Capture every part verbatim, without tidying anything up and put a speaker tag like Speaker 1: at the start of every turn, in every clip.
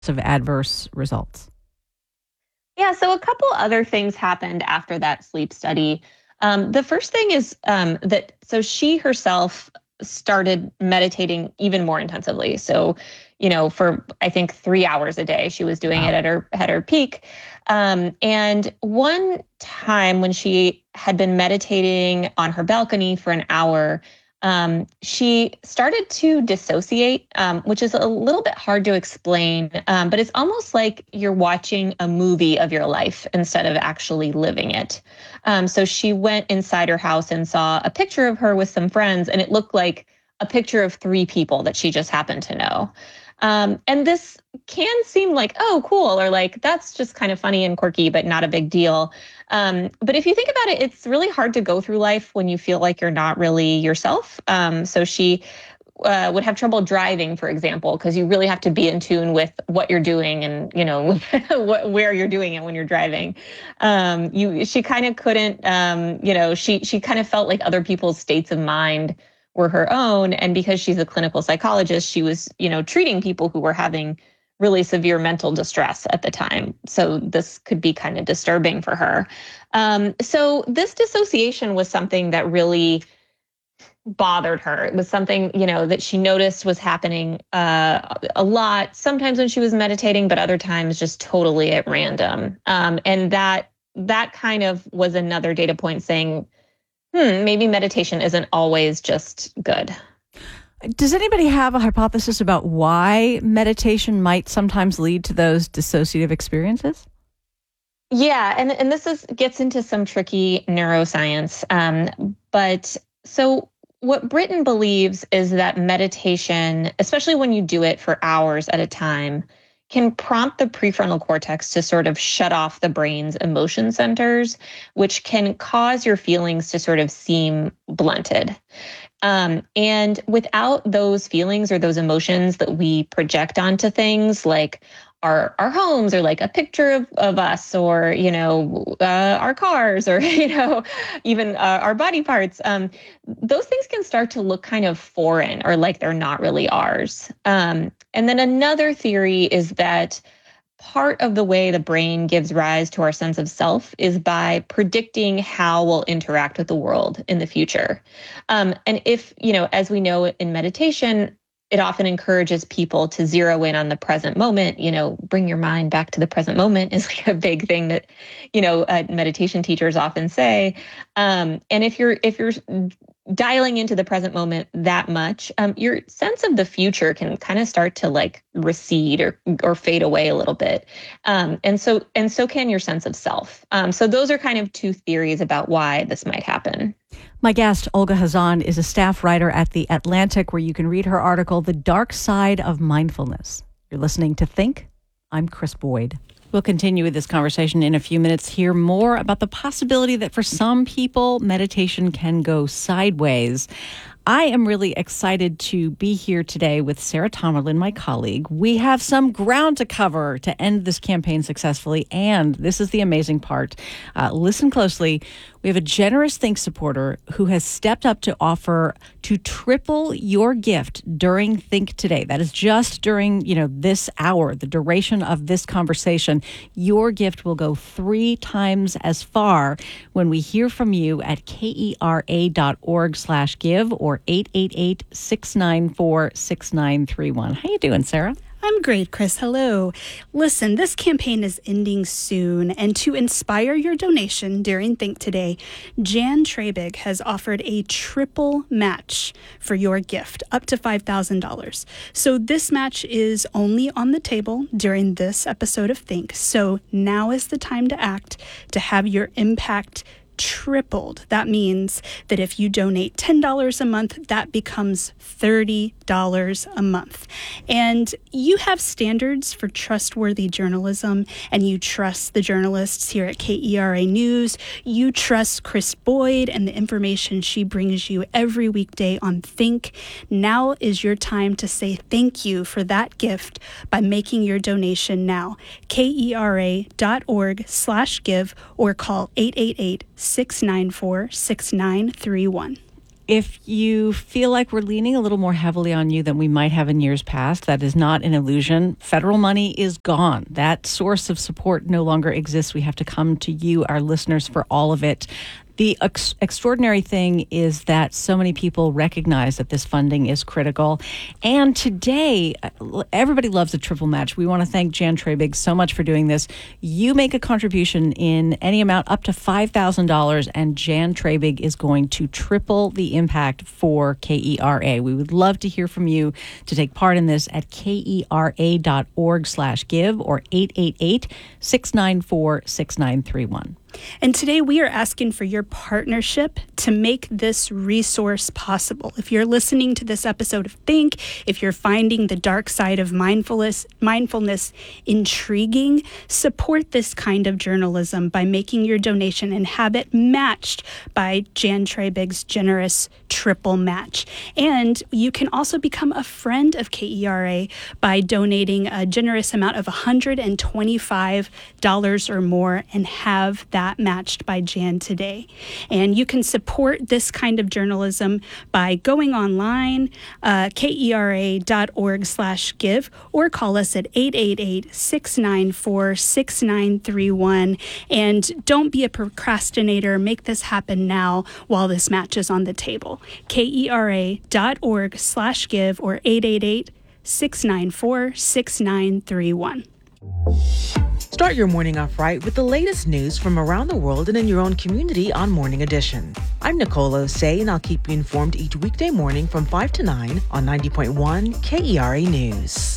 Speaker 1: of adverse results?
Speaker 2: Yeah, so a couple other things happened after that sleep study. Um, the first thing is um, that so she herself started meditating even more intensively. So, you know, for I think three hours a day, she was doing
Speaker 1: Wow.
Speaker 2: it at her at her peak. Um, and one time when she had been meditating on her balcony for an hour, um, she started to dissociate, um, which is a little bit hard to explain, um, but it's almost like you're watching a movie of your life instead of actually living it. Um, so she went inside her house and saw a picture of her with some friends, and it looked like a picture of three people that she just happened to know. Um, and this can seem like, oh, cool, or like that's just kind of funny and quirky, but not a big deal. Um, but if you think about it, it's really hard to go through life when you feel like you're not really yourself. Um, so she uh, would have trouble driving, for example, because you really have to be in tune with what you're doing and, you know, what, where you're doing it when you're driving. Um, you, she kind of couldn't, um, you know, she she kind of felt like other people's states of mind were her own. And because she's a clinical psychologist, she was, you know, treating people who were having really severe mental distress at the time. So this could be kind of disturbing for her. Um, so this dissociation was something that really bothered her. It was something, you know, that she noticed was happening uh, a lot, sometimes when she was meditating, but other times just totally at random. Um, and that that kind of was another data point saying, hmm, maybe meditation isn't always just good.
Speaker 1: Does anybody have a hypothesis about why meditation might sometimes lead to those dissociative experiences?
Speaker 2: Yeah, and, and this is gets into some tricky neuroscience. Um, but so what Britton believes is that meditation, especially when you do it for hours at a time, can prompt the prefrontal cortex to sort of shut off the brain's emotion centers, which can cause your feelings to sort of seem blunted. Um, and without those feelings or those emotions that we project onto things like our our homes or like a picture of, of us or, you know, uh, our cars or, you know, even uh, our body parts, um, those things can start to look kind of foreign or like they're not really ours. Um, and then another theory is that part of the way the brain gives rise to our sense of self is by predicting how we'll interact with the world in the future. Um, and if, you know, as we know in meditation, it often encourages people to zero in on the present moment. You know, bring your mind back to the present moment is like a big thing that, you know, uh, meditation teachers often say. Um, and if you're if you're dialing into the present moment that much, um, your sense of the future can kind of start to like recede or or fade away a little bit, um, and so and so can your sense of self. Um, so those are kind of two theories about why this might happen.
Speaker 1: My guest, Olga Khazan, is a staff writer at The Atlantic, where you can read her article, The Dark Side of Mindfulness. You're listening to Think. I'm Chris Boyd. We'll continue with this conversation in a few minutes. Hear more about the possibility that for some people, meditation can go sideways. I am really excited to be here today with Sarah Tomerlin, my colleague. We have some ground to cover to end this campaign successfully, and this is the amazing part. Uh, listen closely. We have a generous Think supporter who has stepped up to offer to triple your gift during Think Today. That is just during, you know, this hour, the duration of this conversation. Your gift will go three times as far when we hear from you at kera.org slash give or eight eight eight, six nine four, six nine three one. How you doing, Sarah?
Speaker 3: I'm great, Chris. Hello. Listen, this campaign is ending soon, and to inspire your donation during Think Today, Jan Trabig has offered a triple match for your gift, up to five thousand dollars. So this match is only on the table during this episode of Think. So now is the time to act, to have your impact tripled. That means that if you donate ten dollars a month, that becomes thirty dollars a month. And you have standards for trustworthy journalism, and you trust the journalists here at K E R A News. You trust Chris Boyd and the information she brings you every weekday on Think. Now is your time to say thank you for that gift by making your donation now. kera.org slash give or call eight eight eight, six nine four, six nine three one.
Speaker 1: If you feel like we're leaning a little more heavily on you than we might have in years past, that is not an illusion. Federal money is gone. That source of support no longer exists. We have to come to you, our listeners, for all of it. The ex- extraordinary thing is that so many people recognize that this funding is critical. And today, everybody loves a triple match. We want to thank Jan Trabig so much for doing this. You make a contribution in any amount up to five thousand dollars, and Jan Trabig is going to triple the impact for K E R A. We would love to hear from you to take part in this at kera.org slash give or eight eight eight, six nine four, six nine three one.
Speaker 3: And today we are asking for your partnership to make this resource possible. If you're listening to this episode of Think, if you're finding the dark side of mindfulness, mindfulness intriguing, support this kind of journalism by making your donation and have it matched by Jan Trabig's generous triple match. And you can also become a friend of K E R A by donating a generous amount of one hundred twenty-five dollars or more and have that matched by Jan today. And you can support this kind of journalism by going online, uh, kera.org slash give, or call us at eight eight eight, six nine four, six nine three one. And don't be a procrastinator. Make this happen now while this match is on the table. kera.org slash give or eight eight eight, six nine four, six nine three one.
Speaker 4: Start your morning off right with the latest news from around the world and in your own community on Morning Edition. I'm Nicole Osei, and I'll keep you informed each weekday morning from five to nine on ninety point one K E R A News.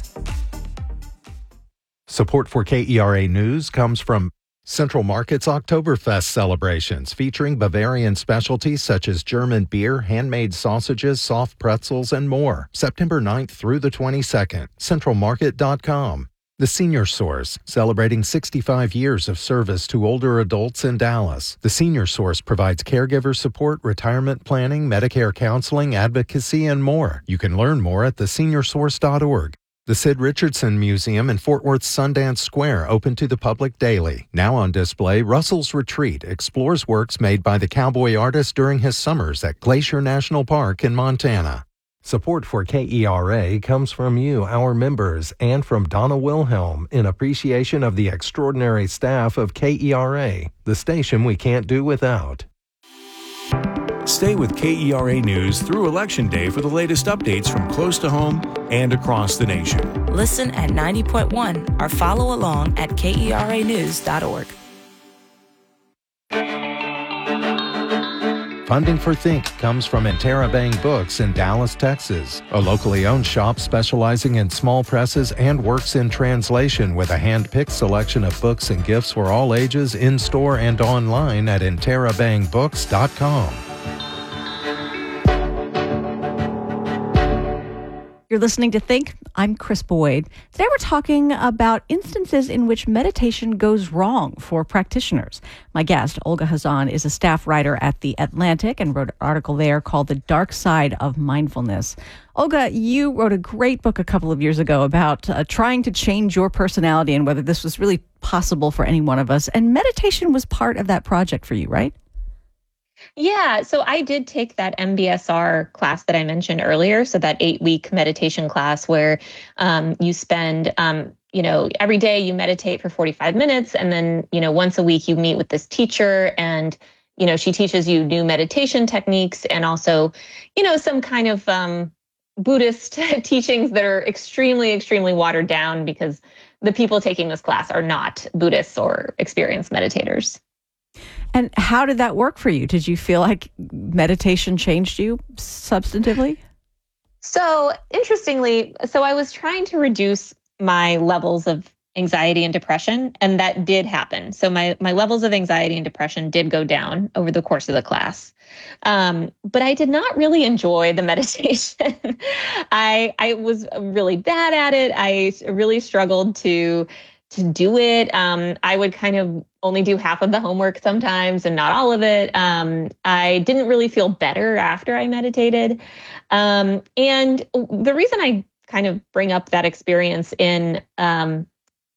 Speaker 5: Support for K E R A News comes from Central Market's Oktoberfest celebrations, featuring Bavarian specialties such as German beer, handmade sausages, soft pretzels, and more. September ninth through the twenty-second. central market dot com. The Senior Source, celebrating sixty-five years of service to older adults in Dallas. The Senior Source provides caregiver support, retirement planning, Medicare counseling, advocacy, and more. You can learn more at the senior source dot org. The Sid Richardson Museum in Fort Worth's Sundance Square, open to the public daily. Now on display, Russell's Retreat explores works made by the cowboy artist during his summers at Glacier National Park in Montana. Support for K E R A comes from you, our members, and from Donna Wilhelm in appreciation of the extraordinary staff of K E R A, the station we can't do without.
Speaker 6: Stay with K E R A News through Election Day for the latest updates from close to home and across the nation.
Speaker 7: Listen at ninety point one or follow along at K E R A news dot org.
Speaker 5: Funding for Think comes from Interabang Books in Dallas, Texas, a locally owned shop specializing in small presses and works in translation with a hand-picked selection of books and gifts for all ages in-store and online at interabang books dot com.
Speaker 1: You're listening to Think. I'm Chris Boyd. Today we're talking about instances in which meditation goes wrong for practitioners. My guest, Olga Khazan, is a staff writer at The Atlantic and wrote an article there called The Dark Side of Mindfulness. Olga, you wrote a great book a couple of years ago about uh, trying to change your personality and whether this was really possible for any one of us. And meditation was part of that project for you, right?
Speaker 2: Yeah, so I did take that M B S R class that I mentioned earlier. So that eight week meditation class where um, you spend, um, you know, every day you meditate for forty-five minutes. And then, you know, once a week you meet with this teacher and, you know, she teaches you new meditation techniques and also, you know, some kind of um, Buddhist teachings that are extremely, extremely watered down because the people taking this class are not Buddhists or experienced meditators.
Speaker 1: And how did that work for you? Did you feel like meditation changed you substantively?
Speaker 2: So interestingly, so I was trying to reduce my levels of anxiety and depression, and that did happen. So my my levels of anxiety and depression did go down over the course of the class. Um, but I did not really enjoy the meditation. I I was really bad at it. I really struggled to to do it. Um, I would kind of only do half of the homework sometimes and not all of it. Um, I didn't really feel better after I meditated. Um, and the reason I kind of bring up that experience in um,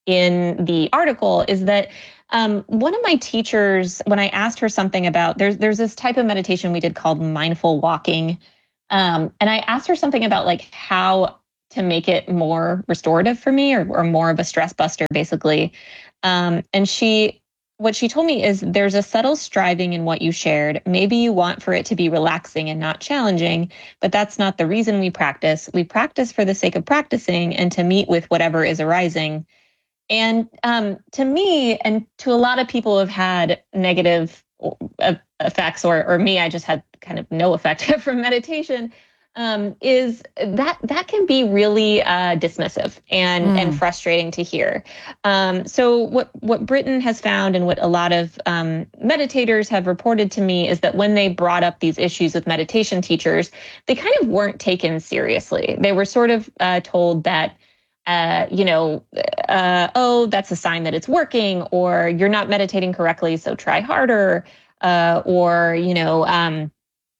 Speaker 2: in the article is that um, one of my teachers, when I asked her something about, there's there's this type of meditation we did called mindful walking. Um, and I asked her something about like how to make it more restorative for me, or, or more of a stress buster, basically. Um, and she, what she told me is there's a subtle striving in what you shared. Maybe you want for it to be relaxing and not challenging, but that's not the reason we practice. We practice for the sake of practicing and to meet with whatever is arising. And um, to me, and to a lot of people who have had negative effects, or, or me, I just had kind of no effect from meditation, um, is that that can be really uh, dismissive and, mm. and frustrating to hear. Um, so what, what Britton has found, and what a lot of um, meditators have reported to me, is that when they brought up these issues with meditation teachers, they kind of weren't taken seriously. They were sort of uh, told that, Uh, you know, uh, oh, that's a sign that it's working, or you're not meditating correctly, so try harder. Uh, or, you know, um,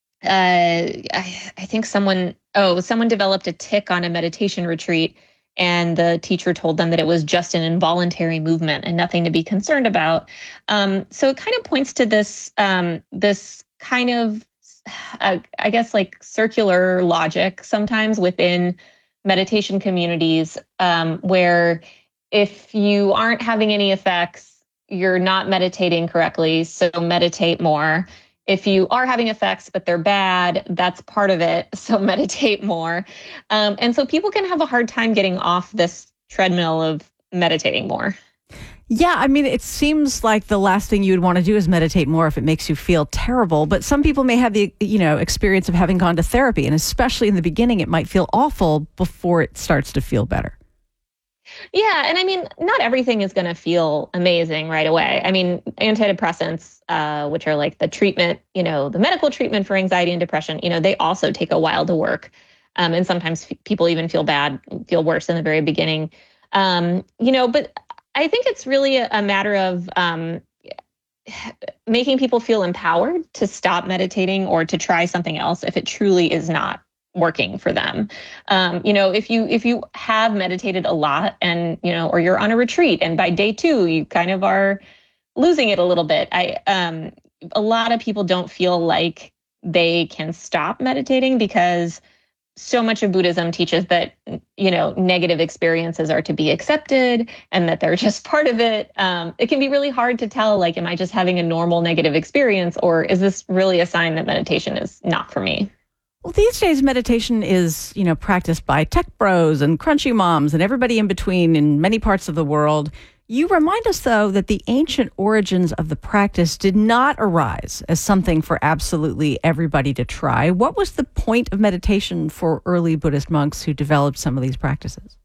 Speaker 2: uh, I, I think someone, oh, someone developed a tic on a meditation retreat, and the teacher told them that it was just an involuntary movement and nothing to be concerned about. Um, so it kind of points to this, um, this kind of, uh, I guess, like circular logic sometimes within meditation communities, um, where if you aren't having any effects, you're not meditating correctly, so meditate more. If you are having effects, but they're bad, that's part of it, so meditate more. Um, and so people can have a hard time getting off this treadmill of meditating more.
Speaker 1: Yeah, I mean, it seems like the last thing you would want to do is meditate more if it makes you feel terrible. But some people may have the, you know, experience of having gone to therapy, and especially in the beginning, it might feel awful before it starts to feel better.
Speaker 2: Yeah, and I mean, not everything is going to feel amazing right away. I mean, antidepressants, uh, which are like the treatment, you know, the medical treatment for anxiety and depression, you know, they also take a while to work. Um, and sometimes f- people even feel bad, feel worse in the very beginning. Um, you know, but I think it's really a, a matter of um, making people feel empowered to stop meditating or to try something else if it truly is not working for them. Um, you know, if you if you have meditated a lot, and, you know, or you're on a retreat, and by day two you kind of are losing it a little bit. I um, a lot of people don't feel like they can stop meditating because so much of Buddhism teaches that, you know, negative experiences are to be accepted and that they're just part of it. Um, it can be really hard to tell, like, am I just having a normal negative experience, or is this really a sign that meditation is not for me?
Speaker 1: Well, these days, meditation is, you know, practiced by tech bros and crunchy moms and everybody in between in many parts of the world. You remind us, though, that the ancient origins of the practice did not arise as something for absolutely everybody to try. What was the point of meditation for early Buddhist monks who developed some of these practices?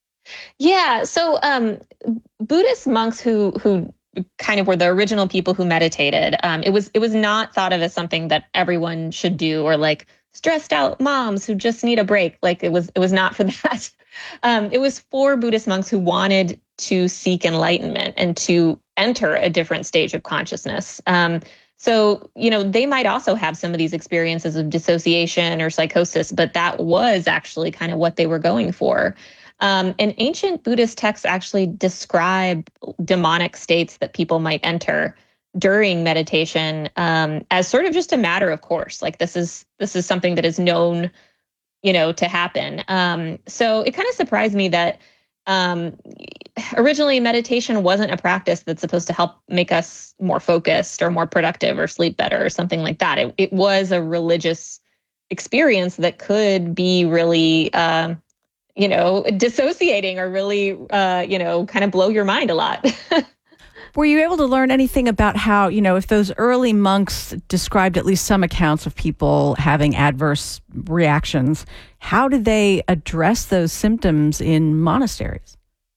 Speaker 2: Yeah, so um, Buddhist monks who who kind of were the original people who meditated, um, it was it was not thought of as something that everyone should do, or like stressed out moms who just need a break. Like it was it was not for that. Um, it was for Buddhist monks who wanted to seek enlightenment and to enter a different stage of consciousness. Um, so, you know, they might also have some of these experiences of dissociation or psychosis, but that was actually kind of what they were going for. Um, and ancient Buddhist texts actually describe demonic states that people might enter during meditation um, as sort of just a matter of course. Like this is this is something that is known, you know, to happen. Um, so it kind of surprised me that um, originally meditation wasn't a practice that's supposed to help make us more focused or more productive or sleep better or something like that. It, it was a religious experience that could be really, uh, you know, dissociating or really, uh, you know, kind of blow your mind a lot.
Speaker 1: Were you able to learn anything about how, you know, if those early monks described at least some accounts of people having adverse reactions, how did they address those symptoms in monasteries?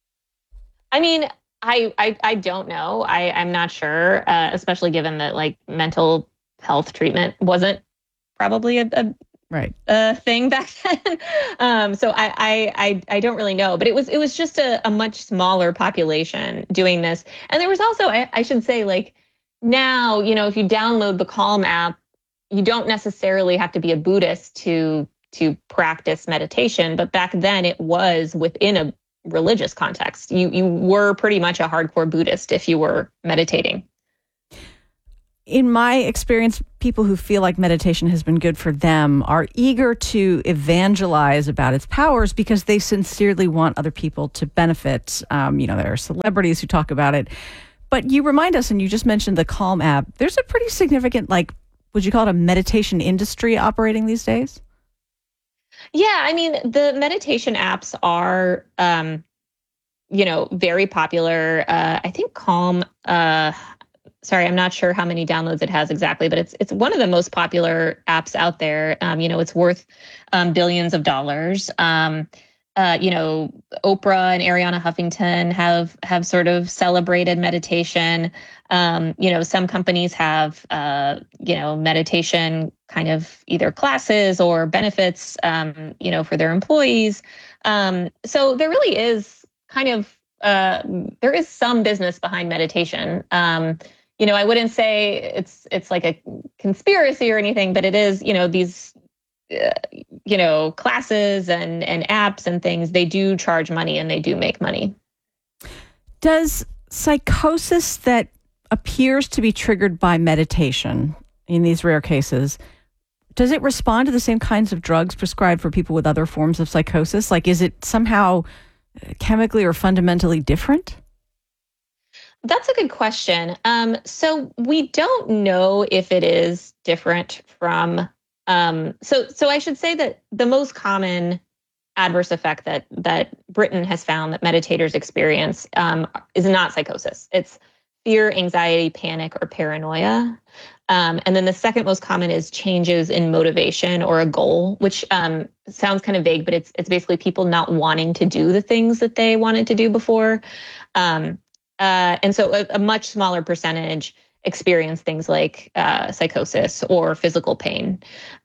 Speaker 2: I mean, I I, I don't know. I, I'm not sure, uh, especially given that like mental health treatment wasn't probably a, a
Speaker 1: right
Speaker 2: uh, thing back then. um, so I, I, I, I don't really know, but it was, it was just a, a much smaller population doing this. And there was also, I, I should say, like now, you know, if you download the Calm app, you don't necessarily have to be a Buddhist to, to practice meditation. But back then it was within a religious context. You you were pretty much a hardcore Buddhist if you were meditating.
Speaker 1: In my experience, people who feel like meditation has been good for them are eager to evangelize about its powers because they sincerely want other people to benefit. Um, you know, there are celebrities who talk about it. But you remind us, and you just mentioned the Calm app, there's a pretty significant, like, would you call it a meditation industry operating these days?
Speaker 2: Yeah, I mean, the meditation apps are, um, you know, very popular. Uh, I think Calm... Uh, Sorry, I'm not sure how many downloads it has exactly, but it's it's one of the most popular apps out there. Um, you know, it's worth um, billions of dollars. Um, uh, you know, Oprah and Ariana Huffington have have sort of celebrated meditation. Um, you know, some companies have uh, you know meditation kind of either classes or benefits. Um, you know, for their employees. Um, so there really is kind of uh, there is some business behind meditation. Um, You know, I wouldn't say it's it's like a conspiracy or anything, but it is, you know, these, uh, you know, classes and, and apps and things, they do charge money and they do make money.
Speaker 1: Does psychosis that appears to be triggered by meditation in these rare cases, does it respond to the same kinds of drugs prescribed for people with other forms of psychosis? Like, is it somehow chemically or fundamentally different?
Speaker 2: That's a good question. Um, so we don't know if it is different from. Um, so, so I should say that the most common adverse effect that that Britain has found that meditators experience um, is not psychosis. It's fear, anxiety, panic, or paranoia. Um, and then the second most common is changes in motivation or a goal, which um, sounds kind of vague, but it's it's basically people not wanting to do the things that they wanted to do before. Um, Uh, and so a, a much smaller percentage experience things like uh, psychosis or physical pain.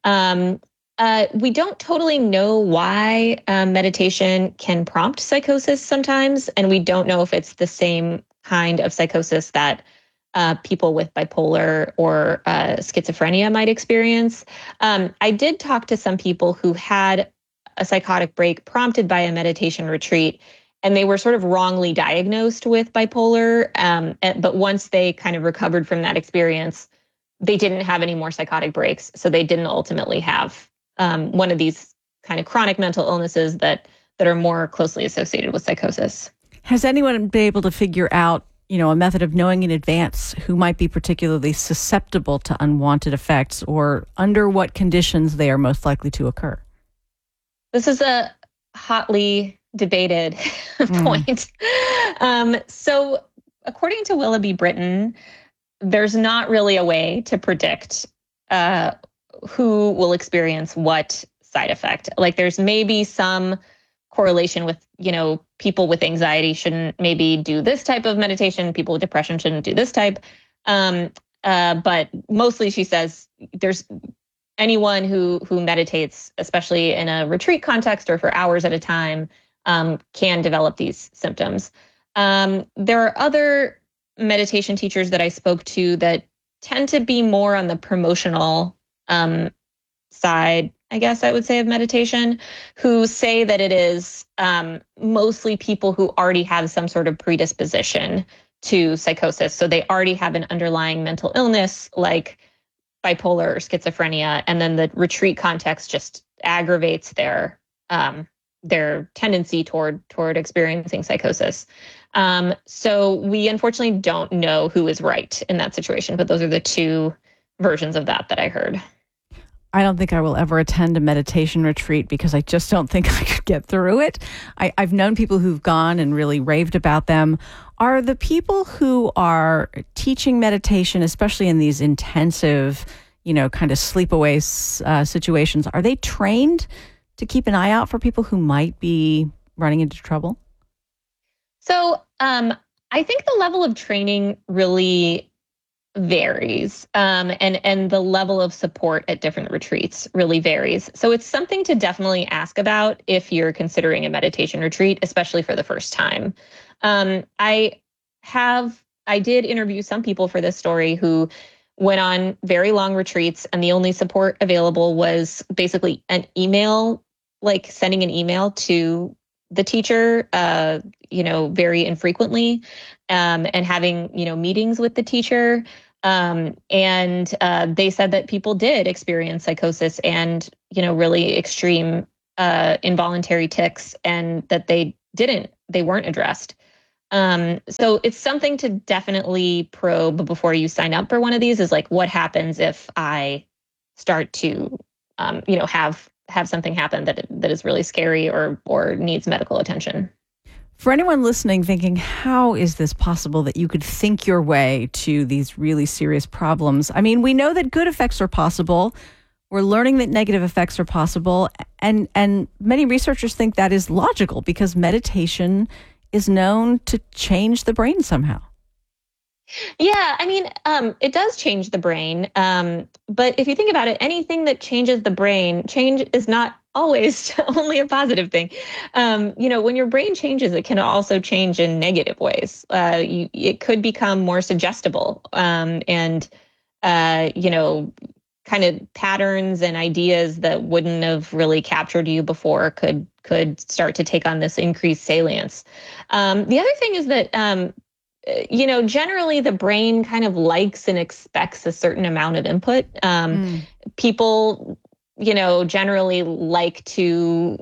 Speaker 2: Um, uh, we don't totally know why um, meditation can prompt psychosis sometimes, and we don't know if it's the same kind of psychosis that uh, people with bipolar or uh, schizophrenia might experience. Um, I did talk to some people who had a psychotic break prompted by a meditation retreat, and they were sort of wrongly diagnosed with bipolar. Um, but once they kind of recovered from that experience, they didn't have any more psychotic breaks. So they didn't ultimately have um, one of these kind of chronic mental illnesses that that are more closely associated with psychosis.
Speaker 1: Has anyone been able to figure out, you know, a method of knowing in advance who might be particularly susceptible to unwanted effects, or under what conditions they are most likely to occur?
Speaker 2: This is a hotly debated point. Mm. Um, so according to Willoughby Britton, there's not really a way to predict uh, who will experience what side effect. Like there's maybe some correlation with, you know, people with anxiety shouldn't maybe do this type of meditation. People with depression shouldn't do this type. Um, uh, but mostly she says there's anyone who who meditates, especially in a retreat context or for hours at a time, Um, can develop these symptoms. Um, there are other meditation teachers that I spoke to that tend to be more on the promotional um, side, I guess I would say, of meditation, who say that it is um, mostly people who already have some sort of predisposition to psychosis. So they already have an underlying mental illness like bipolar or schizophrenia, and then the retreat context just aggravates their um, their tendency toward toward experiencing psychosis. Um, so we unfortunately don't know who is right in that situation, but those are the two versions of that that I heard.
Speaker 1: I don't think I will ever attend a meditation retreat because I just don't think I could get through it. I, I've known people who've gone and really raved about them. Are the people who are teaching meditation, especially in these intensive, you know, kind of sleepaway uh, situations, are they trained to keep an eye out for people who might be running into trouble?
Speaker 2: So um, I think the level of training really varies, um, and, and the level of support at different retreats really varies. So it's something to definitely ask about if you're considering a meditation retreat, especially for the first time. Um, I have, I did interview some people for this story who went on very long retreats, and the only support available was basically an email, like sending an email to the teacher, uh, you know, very infrequently, um, and having, you know, meetings with the teacher. Um, and uh, they said that people did experience psychosis and, you know, really extreme uh, involuntary tics, and that they didn't, they weren't addressed. Um, so it's something to definitely probe before you sign up for one of these, is like, what happens if I start to, um, you know, have have something happen that that is really scary or or needs medical attention.
Speaker 1: For anyone listening thinking, how is this possible that you could think your way to these really serious problems? I mean, we know that good effects are possible. We're learning that negative effects are possible. And, and many researchers think that is logical because meditation is known to change the brain somehow.
Speaker 2: Yeah, I mean, um, it does change the brain. Um, but if you think about it, anything that changes the brain, change is not always only a positive thing. Um, you know, when your brain changes, it can also change in negative ways. Uh, you, it could become more suggestible, um, and, uh, you know, kind of patterns and ideas that wouldn't have really captured you before could could start to take on this increased salience. Um, the other thing is that, um, you know, generally the brain kind of likes and expects a certain amount of input. Um, mm. People, you know, generally like to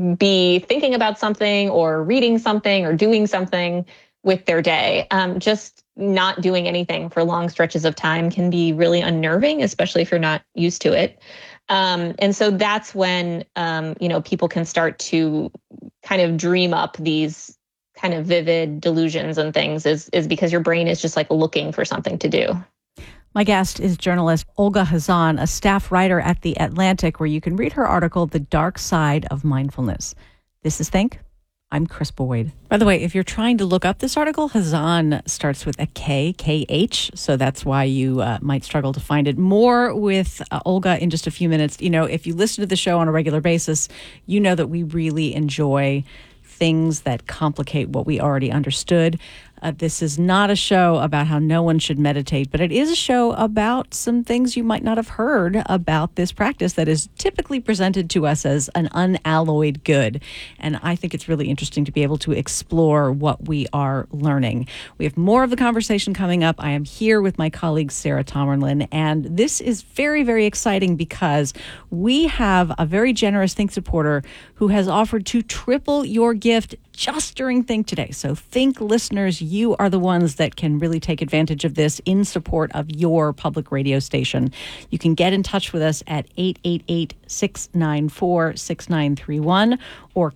Speaker 2: be thinking about something or reading something or doing something with their day. Um, just not doing anything for long stretches of time can be really unnerving, especially if you're not used to it. Um, and so that's when, um, you know, people can start to kind of dream up these kind of vivid delusions and things, is, is because your brain is just like looking for something to do.
Speaker 1: My guest is journalist Olga Khazan, a staff writer at The Atlantic, where you can read her article, The Dark Side of Mindfulness. This is Think. I'm Chris Boyd. By the way, if you're trying to look up this article, Khazan starts with a K, K H, so that's why you uh, might struggle to find it. More with uh, Olga in just a few minutes. You know, if you listen to the show on a regular basis, you know that we really enjoy things that complicate what we already understood. Uh, this is not a show about how no one should meditate, but it is a show about some things you might not have heard about this practice that is typically presented to us as an unalloyed good. And I think it's really interesting to be able to explore what we are learning. We have more of the conversation coming up. I am here with my colleague, Sarah Tomerlin, and this is very, very exciting because we have a very generous Think supporter who has offered to triple your gift just during Think today. So Think listeners, you are the ones that can really take advantage of this in support of your public radio station. You can get in touch with us at eight eight eight, six nine four, six nine three one or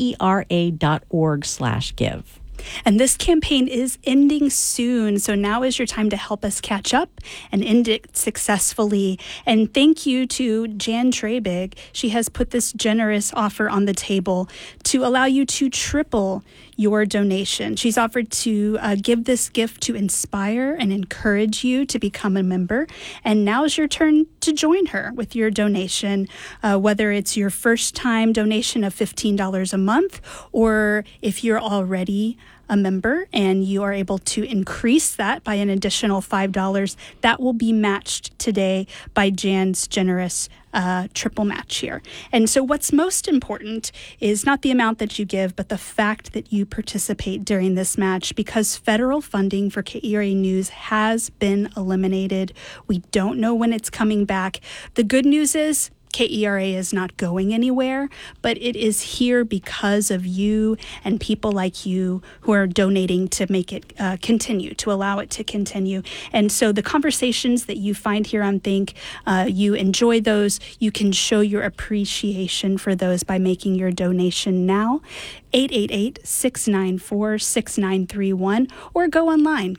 Speaker 1: kera.org slash give.
Speaker 3: And this campaign is ending soon, so now is your time to help us catch up and end it successfully. And thank you to Jan Trabig. She has put this generous offer on the table to allow you to triple your donation. She's offered to uh, give this gift to inspire and encourage you to become a member. And now is your turn to join her with your donation, uh, whether it's your first time donation of fifteen dollars a month, or if you're already a member and you are able to increase that by an additional five dollars, that will be matched today by Jan's generous uh, triple match here. And so what's most important is not the amount that you give, but the fact that you participate during this match, because federal funding for K E R A News has been eliminated. We don't know when it's coming back. The good news is K E R A is not going anywhere, but it is here because of you and people like you who are donating to make it uh, continue, to allow it to continue. And so the conversations that you find here on Think, uh, you enjoy those. You can show your appreciation for those by making your donation now. eight eight eight, six nine four, six nine three one, or go online,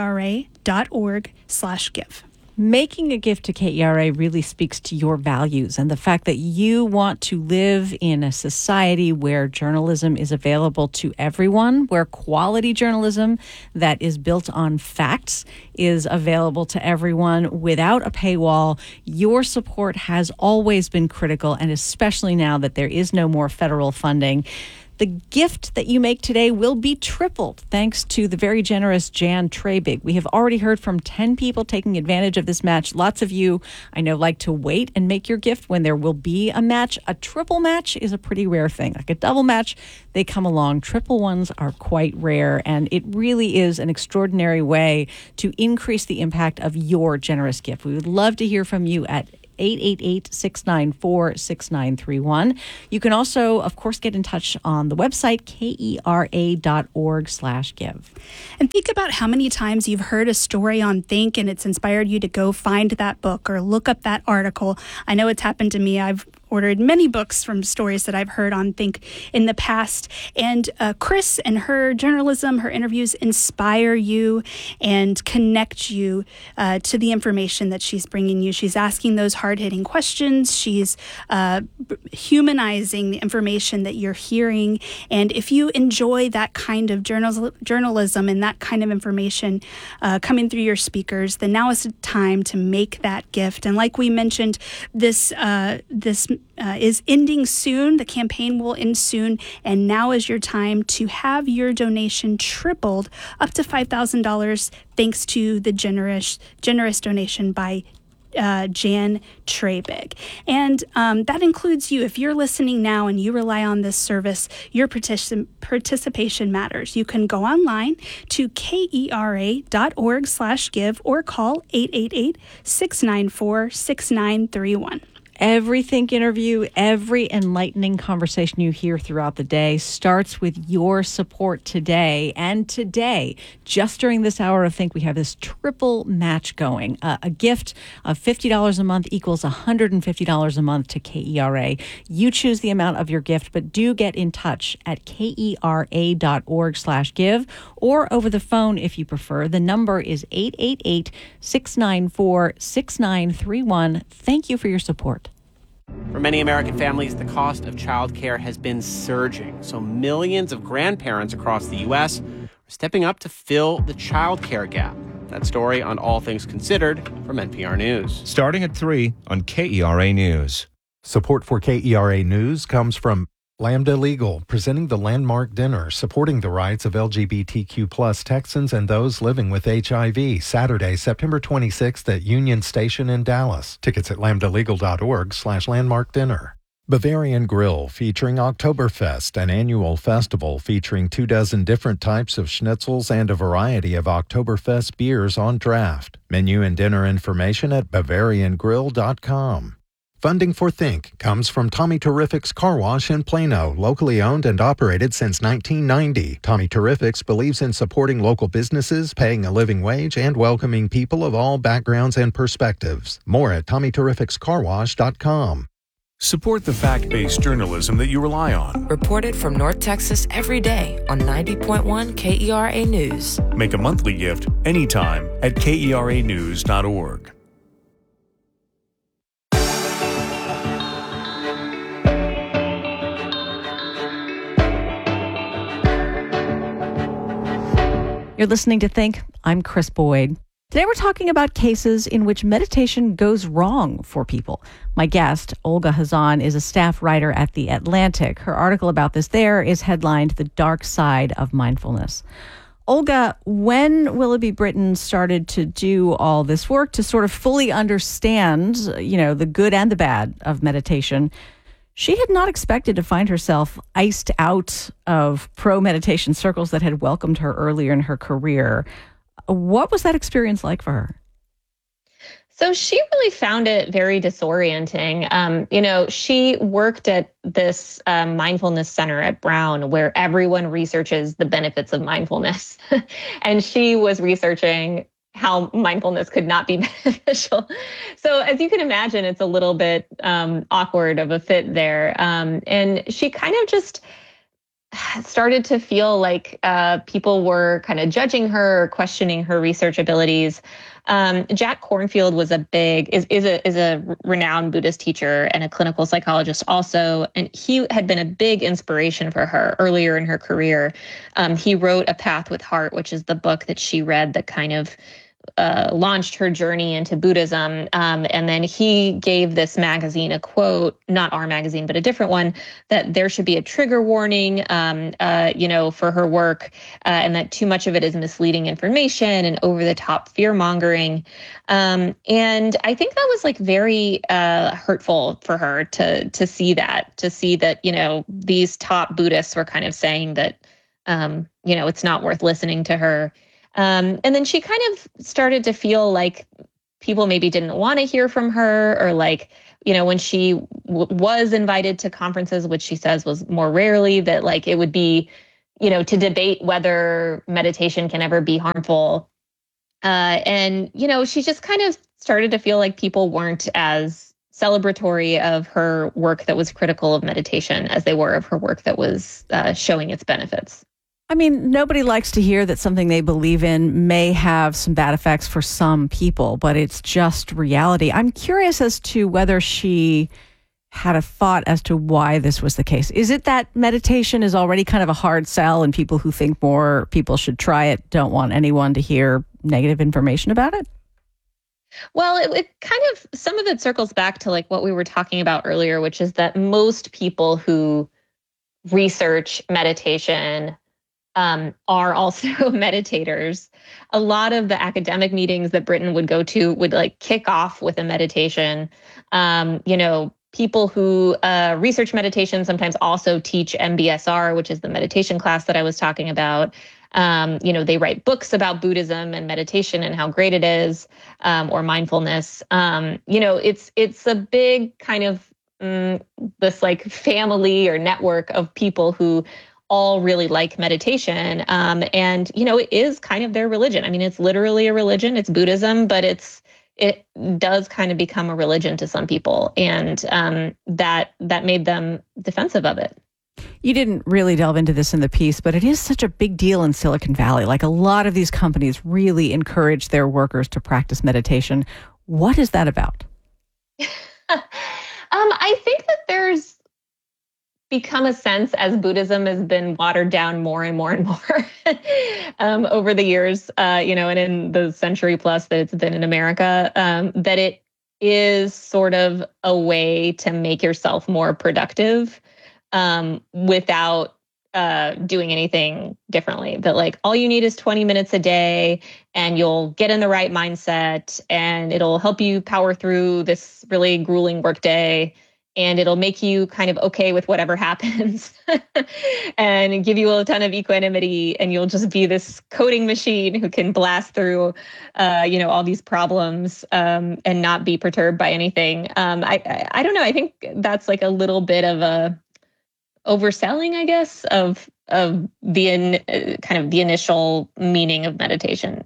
Speaker 3: kera.org slash give.
Speaker 1: Making a gift to K E R A really speaks to your values and the fact that you want to live in a society where journalism is available to everyone, where quality journalism that is built on facts is available to everyone without a paywall. Your support has always been critical, and especially now that there is no more federal funding. The gift that you make today will be tripled thanks to the very generous Jan Trabig. We have already heard from ten people taking advantage of this match. Lots of you, I know, like to wait and make your gift when there will be a match. A triple match is a pretty rare thing. Like a double match, they come along. Triple ones are quite rare, and it really is an extraordinary way to increase the impact of your generous gift. We would love to hear from you at eight eight eight, six nine four, six nine three one. You can also, of course, get in touch on the website, kera.org slash give.
Speaker 3: And think about how many times you've heard a story on Think and it's inspired you to go find that book or look up that article. I know it's happened to me. I've ordered many books from stories that I've heard on Think in the past. And uh, Chris and her journalism, her interviews inspire you and connect you uh, to the information that she's bringing you. She's asking those hard-hitting questions. She's uh, humanizing the information that you're hearing. And if you enjoy that kind of journal- journalism and that kind of information uh, coming through your speakers, then now is the time to make that gift. And like we mentioned, this uh, this Uh, is ending soon. The campaign will end soon, and now is your time to have your donation tripled up to five thousand dollars thanks to the generous generous donation by uh, Jan Trabig. And um, that includes you. If you're listening now and you rely on this service, your particip- participation matters. You can go online to kera.org slash give or call eight eight eight, six nine four, six nine three one.
Speaker 1: Every Think interview, every enlightening conversation you hear throughout the day starts with your support today. And today, just during this hour of Think, we have this triple match going. Uh, a gift of fifty dollars a month equals one hundred fifty dollars a month to K E R A. You choose the amount of your gift, but do get in touch at kera.org slash give or over the phone if you prefer. The number is eight eight eight, six nine four, six nine three one. Thank you for your support.
Speaker 8: For many American families, the cost of childcare has been surging. So millions of grandparents across the U S are stepping up to fill the childcare gap. That story on All Things Considered from N P R News.
Speaker 6: Starting at three on K E R A News.
Speaker 5: Support for K E R A News comes from Lambda Legal, presenting the landmark dinner, supporting the rights of L G B T Q plus Texans and those living with H I V, Saturday, September twenty-sixth at Union Station in Dallas. Tickets at lambdalegal.org slash landmark dinner. Bavarian Grill, featuring Oktoberfest, an annual festival featuring two dozen different types of schnitzels and a variety of Oktoberfest beers on draft. Menu and dinner information at bavarian grill dot com. Funding for Think comes from Tommy Terrific's Car Wash in Plano, locally owned and operated since nineteen ninety. Tommy Terrific's believes in supporting local businesses, paying a living wage, and welcoming people of all backgrounds and perspectives. More at tommy terrifics car wash dot com.
Speaker 6: Support the fact-based journalism that you rely on.
Speaker 7: Reported from North Texas every day on ninety point one K E R A News.
Speaker 6: Make a monthly gift anytime at K E R A news dot org.
Speaker 1: You're listening to Think. I'm Chris Boyd. Today we're talking about cases in which meditation goes wrong for people. My guest, Olga Khazan, is a staff writer at The Atlantic. Her article about this there is headlined The Dark Side of Mindfulness. Olga, when Willoughby Britton started to do all this work to sort of fully understand, you know, the good and the bad of meditation, she had not expected to find herself iced out of pro-meditation circles that had welcomed her earlier in her career. What was that experience like for her?
Speaker 2: So she really found it very disorienting. Um, you know, she worked at this um, mindfulness center at Brown where everyone researches the benefits of mindfulness. And she was researching how mindfulness could not be beneficial. So as you can imagine, it's a little bit um, awkward of a fit there. Um, and she kind of just started to feel like uh, people were kind of judging her or questioning her research abilities. Um, Jack Kornfield was a big, is, is a is a renowned Buddhist teacher and a clinical psychologist also. And he had been a big inspiration for her earlier in her career. Um, he wrote A Path with Heart, which is the book that she read that kind of uh, launched her journey into Buddhism. Um, and then he gave this magazine a quote, not our magazine, but a different one, that there should be a trigger warning, um, uh, you know, for her work, uh, and that too much of it is misleading information and over the top fear mongering. Um, and I think that was like very uh, hurtful for her to to see that, to see that, you know, these top Buddhists were kind of saying that, um, you know, it's not worth listening to her. Um, and then she kind of started to feel like people maybe didn't want to hear from her, or like, you know, when she w- was invited to conferences, which she says was more rarely, that like it would be, you know, to debate whether meditation can ever be harmful. Uh, and, you know, she just kind of started to feel like people weren't as celebratory of her work that was critical of meditation as they were of her work that was uh, showing its benefits.
Speaker 1: I mean, nobody likes to hear that something they believe in may have some bad effects for some people, but it's just reality. I'm curious as to whether she had a thought as to why this was the case. Is it that meditation is already kind of a hard sell and people who think more people should try it don't want anyone to hear negative information about it?
Speaker 2: Well, it, it kind of, some of it circles back to like what we were talking about earlier, which is that most people who research meditation um, are also meditators. A lot of the academic meetings that Britain would go to would like kick off with a meditation. Um, you know, people who uh, research meditation sometimes also teach M B S R, which is the meditation class that I was talking about. Um, you know, they write books about Buddhism and meditation and how great it is, um, or mindfulness. Um, you know, it's it's a big kind of mm, this like family or network of people who all really like meditation. Um, and, you know, it is kind of their religion. I mean, it's literally a religion. It's Buddhism, but it's it does kind of become a religion to some people. And um, that that made them defensive of it.
Speaker 1: You didn't really delve into this in the piece, but it is such a big deal in Silicon Valley. Like a lot of these companies really encourage their workers to practice meditation. What is that about?
Speaker 2: um, I think that there's become a sense as Buddhism has been watered down more and more and more um, over the years, uh, you know, and in the century plus that it's been in America, um, that it is sort of a way to make yourself more productive um, without uh, doing anything differently. That like all you need is twenty minutes a day and you'll get in the right mindset and it'll help you power through this really grueling workday. And it'll make you kind of okay with whatever happens and give you a ton of equanimity. And you'll just be this coding machine who can blast through, uh, you know, all these problems um, and not be perturbed by anything. Um, I, I, I don't know. I think that's like a little bit of a overselling, I guess, of of the in, uh, kind of the initial meaning of meditation.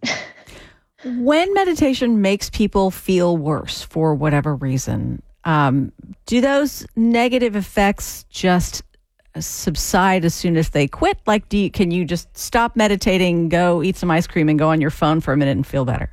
Speaker 1: When meditation makes people feel worse for whatever reason, Um, do those negative effects just subside as soon as they quit? Like, do you, can you just stop meditating, go eat some ice cream and go on your phone for a minute and feel better?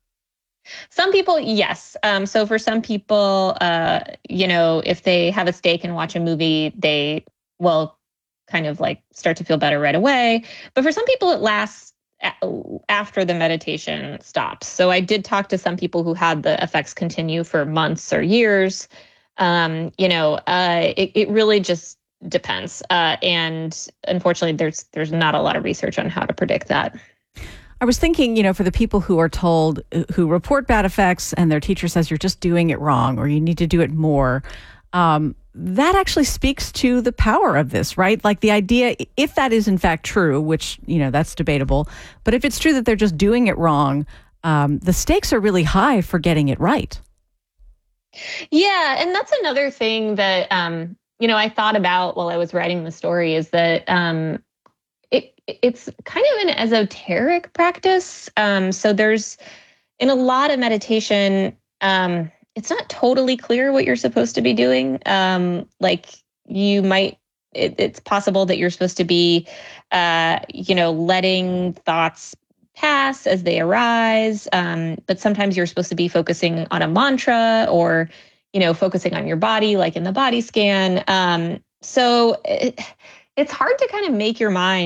Speaker 2: Some people, yes. Um, so for some people, uh, you know, if they have a steak and watch a movie, they will kind of like start to feel better right away. But for some people, it lasts after the meditation stops. So I did talk to some people who had the effects continue for months or years. Um, you know, uh, it, it really just depends. Uh, and unfortunately, there's there's not a lot of research on how to predict that.
Speaker 1: I was thinking, you know, for the people who are told, who report bad effects and their teacher says you're just doing it wrong or you need to do it more, um, that actually speaks to the power of this, right? Like the idea, if that is in fact true, which, you know, that's debatable, but if it's true that they're just doing it wrong, um, the stakes are really high for getting it right.
Speaker 2: Yeah, and that's another thing that, um, you know, I thought about while I was writing the story is that um, it it's kind of an esoteric practice. Um, so there's, in a lot of meditation, um, it's not totally clear what you're supposed to be doing. Um, like you might, it, it's possible that you're supposed to be, uh, you know, letting thoughts pass as they arise. Um, but sometimes you're supposed to be focusing on a mantra or, you know, focusing on your body, like in the body scan. Um, so it, it's hard to kind of make your mind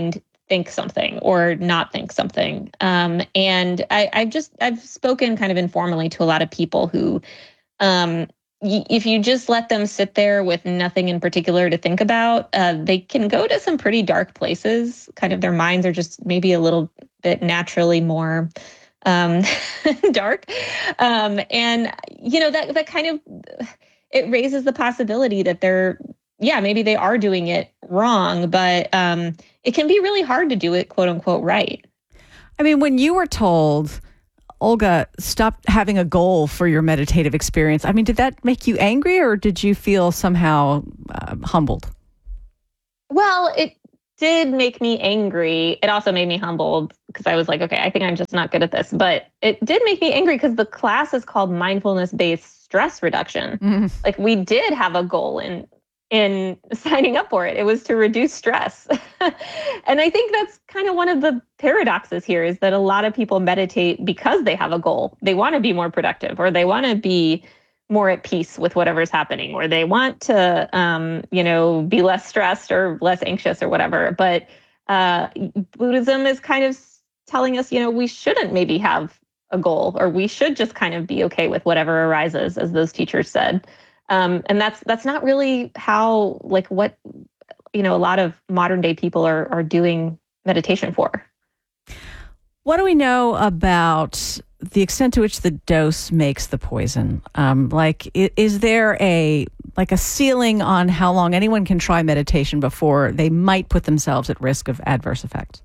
Speaker 2: think something or not think something. Um, and I, I've just, I've spoken kind of informally to a lot of people who, um, y- if you just let them sit there with nothing in particular to think about, uh, they can go to some pretty dark places. Kind of their minds are just maybe a little bit naturally more um, dark. Um, and, you know, that, that kind of, it raises the possibility that they're, yeah, maybe they are doing it wrong, but um, it can be really hard to do it, quote unquote, right.
Speaker 1: I mean, when you were told, Olga, stop having a goal for your meditative experience, I mean, did that make you angry or did you feel somehow uh, humbled?
Speaker 2: Well, it did make me angry. It also made me humbled because I was like, okay, I think I'm just not good at this. But it did make me angry because the class is called mindfulness-based stress reduction. Mm. Like we did have a goal in in signing up for it. It was to reduce stress. And I think that's kind of one of the paradoxes here is that a lot of people meditate because they have a goal. They want to be more productive or they want to be more at peace with whatever's happening or they want to, um, you know, be less stressed or less anxious or whatever. But uh, Buddhism is kind of telling us, you know, we shouldn't maybe have a goal or we should just kind of be okay with whatever arises, as those teachers said. Um, and that's that's not really how, like, what, you know, a lot of modern day people are are doing meditation for.
Speaker 1: What do we know about the extent to which the dose makes the poison? Um, like, is there a like a ceiling on how long anyone can try meditation before they might put themselves at risk of adverse effects?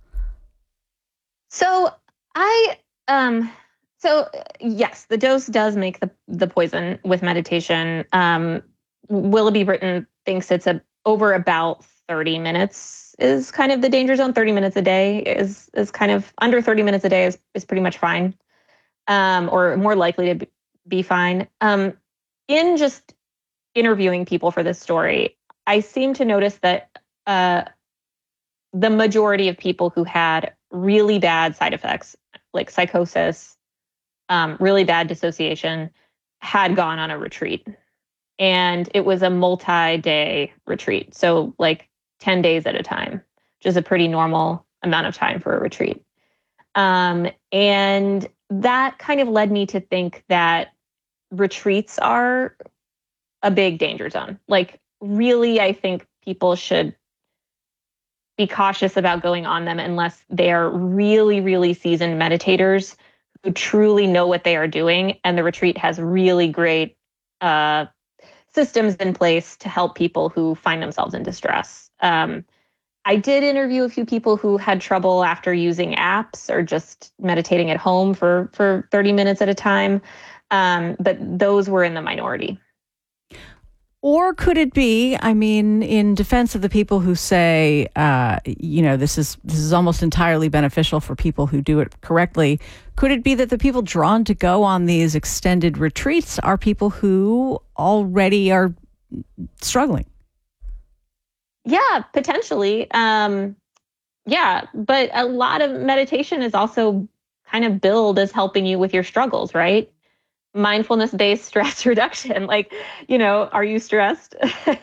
Speaker 2: So I um. So yes, the dose does make the, the poison with meditation. Um, Willoughby Britton thinks it's a, over about thirty minutes is kind of the danger zone. thirty minutes a day is is kind of under thirty minutes a day is, is pretty much fine, um, or more likely to be fine. Um, in just interviewing people for this story, I seem to notice that uh, the majority of people who had really bad side effects, like psychosis, Um, really bad dissociation, had gone on a retreat. And it was a multi-day retreat. So like ten days at a time, which is a pretty normal amount of time for a retreat. Um, and that kind of led me to think that retreats are a big danger zone. Like really, I think people should be cautious about going on them unless they are really, really seasoned meditators who truly know what they are doing. And the retreat has really great uh, systems in place to help people who find themselves in distress. Um, I did interview a few people who had trouble after using apps or just meditating at home for, for thirty minutes at a time. Um, but those were in the minority.
Speaker 1: Or could it be, I mean, in defense of the people who say, uh, you know, this is this is almost entirely beneficial for people who do it correctly, could it be that the people drawn to go on these extended retreats are people who already are struggling?
Speaker 2: Yeah, potentially. Um, yeah, but a lot of meditation is also kind of billed as helping you with your struggles, right? Mindfulness-based stress reduction. Like, you know, are you stressed?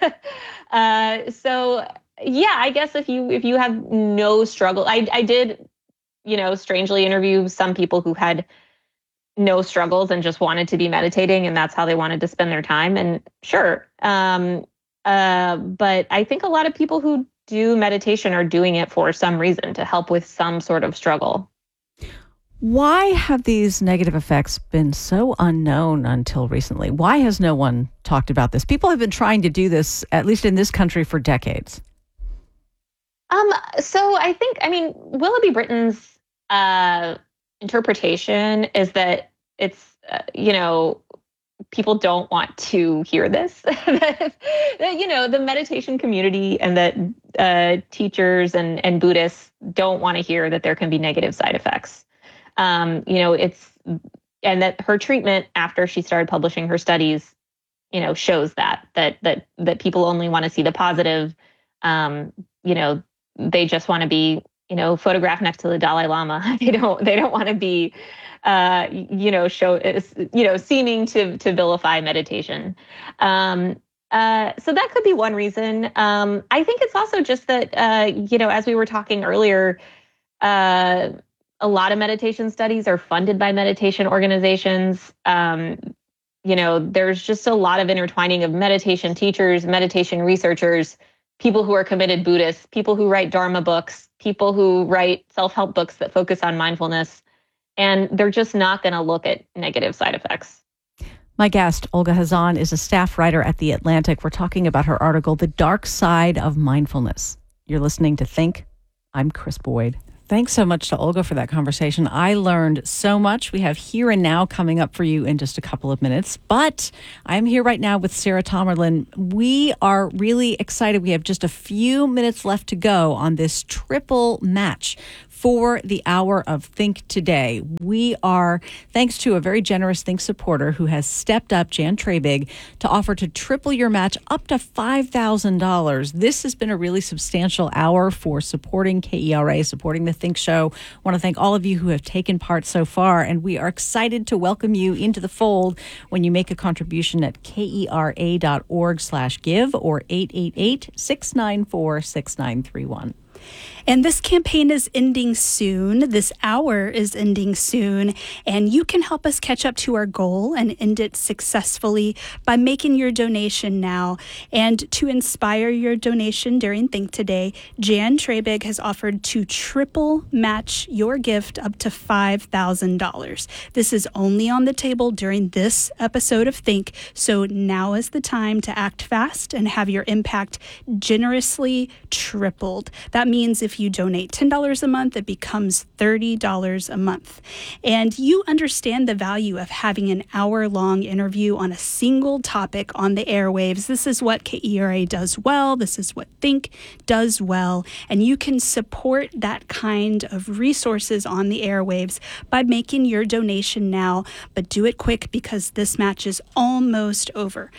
Speaker 2: uh, so yeah, I guess if you if you have no struggle, I I did, you know, strangely interview some people who had no struggles and just wanted to be meditating, and that's how they wanted to spend their time. And sure, um, uh, but I think a lot of people who do meditation are doing it for some reason to help with some sort of struggle.
Speaker 1: Why have these negative effects been so unknown until recently? Why has no one talked about this? People have been trying to do this, at least in this country, for decades.
Speaker 2: Um, so I think, I mean, Willoughby Britton's uh, interpretation is that it's, uh, you know, people don't want to hear this. that, that, you know, the meditation community and that uh, teachers and, and Buddhists don't want to hear that there can be negative side effects. Um, you know, it's, and that her treatment after she started publishing her studies, you know, shows that, that, that, that people only want to see the positive. Um, you know, they just want to be, you know, photographed next to the Dalai Lama. They don't, they don't want to be, uh, you know, show, you know, seeming to, to vilify meditation. Um, Uh, so that could be one reason. Um, I think it's also just that, uh, you know, as we were talking earlier, uh, a lot of meditation studies are funded by meditation organizations. Um, you know, there's just a lot of intertwining of meditation teachers, meditation researchers, people who are committed Buddhists, people who write Dharma books, people who write self-help books that focus on mindfulness. And they're just not going to look at negative side effects.
Speaker 1: My guest, Olga Khazan, is a staff writer at The Atlantic. We're talking about her article, The Dark Side of Mindfulness. You're listening to Think. I'm Chris Boyd. Thanks so much to Olga for that conversation. I learned so much. We have Here and Now coming up for you in just a couple of minutes. But I'm here right now with Sarah Tomerlin. We are really excited. We have just a few minutes left to go on this triple match for the hour of Think Today. We are, thanks to a very generous Think supporter who has stepped up, Jan Trabig, to offer to triple your match up to five thousand dollars. This has been a really substantial hour for supporting K E R A, supporting the Think Show. I want to thank all of you who have taken part so far, and we are excited to welcome you into the fold when you make a contribution at kera.org slash give or eight eight eight, six nine four, six nine three one.
Speaker 3: And this campaign is ending soon. This hour is ending soon. And you can help us catch up to our goal and end it successfully by making your donation now. And to inspire your donation during Think Today, Jan Trabig has offered to triple match your gift up to five thousand dollars. This is only on the table during this episode of Think. So now is the time to act fast and have your impact generously tripled. That means if you donate ten dollars a month, it becomes thirty dollars a month. And you understand the value of having an hour-long interview on a single topic on the airwaves. This is what K E R A does well. This is what Think does well. And you can support that kind of resources on the airwaves by making your donation now, but do it quick because this match is almost over.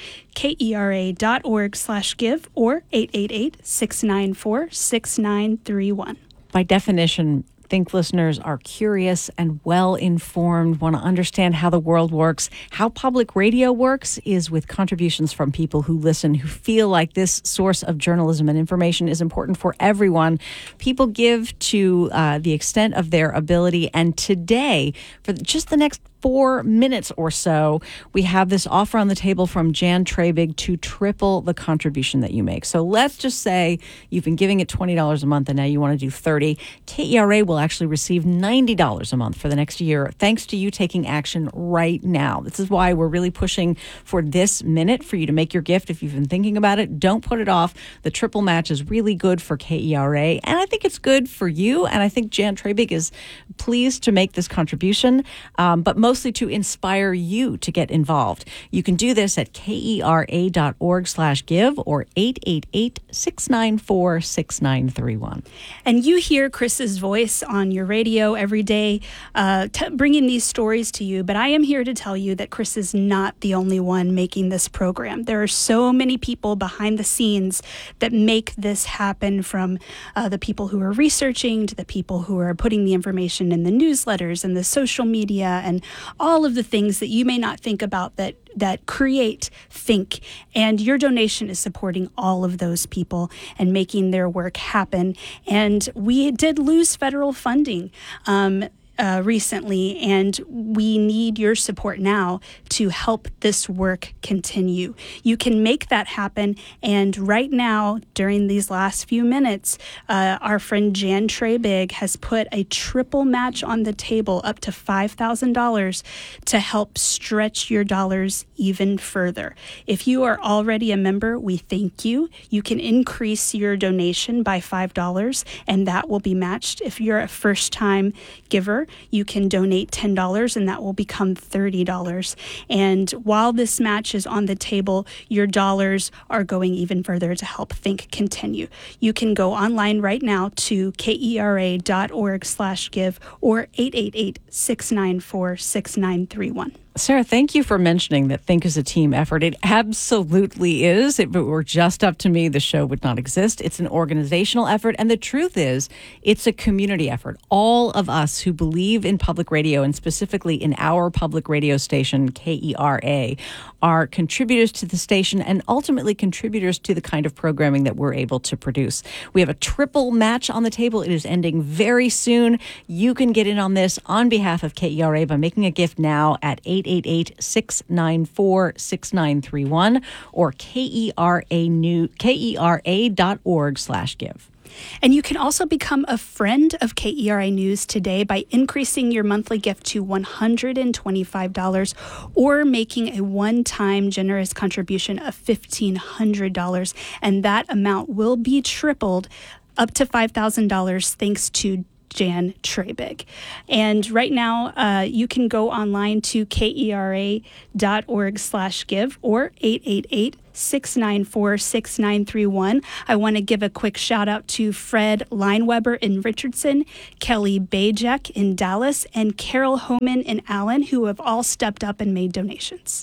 Speaker 3: kera.org slash give or eight eight eight, six nine four, six nine three one.
Speaker 1: By definition, Think listeners are curious and well-informed, want to understand how the world works. How public radio works is with contributions from people who listen, who feel like this source of journalism and information is important for everyone. People give to uh, the extent of their ability. And today, for just the next four minutes or so, we have this offer on the table from Jan Trabig to triple the contribution that you make. So let's just say you've been giving it twenty dollars a month and now you want to do thirty dollars. K E R A will actually receive ninety dollars a month for the next year, thanks to you taking action right now. This is why we're really pushing for this minute for you to make your gift. If you've been thinking about it, don't put it off. The triple match is really good for K E R A, and I think it's good for you, and I think Jan Trabig is pleased to make this contribution, um, but most mostly to inspire you to get involved. You can do this at kera.org slash give or eight eight eight, six nine four, six nine three one.
Speaker 3: And you hear Chris's voice on your radio every day, uh, t- bringing these stories to you. But I am here to tell you that Chris is not the only one making this program. There are so many people behind the scenes that make this happen, from uh, the people who are researching to the people who are putting the information in the newsletters and the social media and all of the things that you may not think about that that create Think. And your donation is supporting all of those people and making their work happen. And we did lose federal funding um, Uh, recently, and we need your support now to help this work continue. You can make that happen, and right now, during these last few minutes, uh, our friend Jan Trabig has put a triple match on the table up to five thousand dollars to help stretch your dollars even further. If you are already a member, we thank you. You can increase your donation by five dollars, and that will be matched. If you're a first-time giver, you can donate ten dollars and that will become thirty dollars. And while this match is on the table, your dollars are going even further to help Think continue. You can go online right now to kera.org slash give or eight eight eight, six nine four, six nine three one.
Speaker 1: Sarah, thank you for mentioning that Think is a team effort. It absolutely is. If it were just up to me, the show would not exist. It's an organizational effort. And the truth is, it's a community effort. All of us who believe in public radio, and specifically in our public radio station, K E R A, are contributors to the station and ultimately contributors to the kind of programming that we're able to produce. We have a triple match on the table. It is ending very soon. You can get in on this on behalf of K E R A by making a gift now at eight eight eight, six nine four, six nine three one or K E R A new K E R A dot org slash give.
Speaker 3: And you can also become a friend of K E R A News today by increasing your monthly gift to one hundred twenty-five dollars or making a one-time generous contribution of fifteen hundred dollars. And that amount will be tripled up to five thousand dollars thanks to Jan Trabig. And right now, uh, you can go online to K E R A dot org slash give or eight eight eight, six nine four, six nine three one. I want to give a quick shout out to Fred Lineweber in Richardson, Kelly Bajek in Dallas, and Carol Homan in Allen, who have all stepped up and made donations.